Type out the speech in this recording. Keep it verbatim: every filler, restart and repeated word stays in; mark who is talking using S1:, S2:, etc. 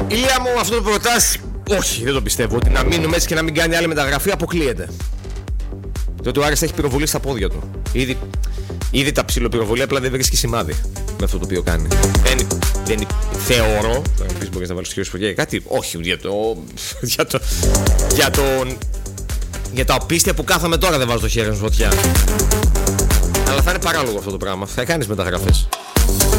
S1: Ηλία μου, αυτό το προτάς, όχι, δεν το πιστεύω. Ότι να μείνουμε έτσι και να μην κάνει άλλη μεταγραφή αποκλείεται. Διότι ο Άρης έχει πυροβολή στα πόδια του. Ήδη, ήδη τα ψιλοπυροβολία, απλά δεν βρίσκει σημάδι με αυτό το οποίο κάνει. Δεν, δεν θεωρώ. Θα μου πεις, μπορείς να βάλεις χέρι για κάτι. Όχι, για το. Για το. Για τον. Για τα οπίστια που κάθαμε τώρα δεν βάζω το χέρι μου φωτιά. Αλλά θα είναι παράλογο αυτό το πράγμα. Θα κάνεις μεταγραφές.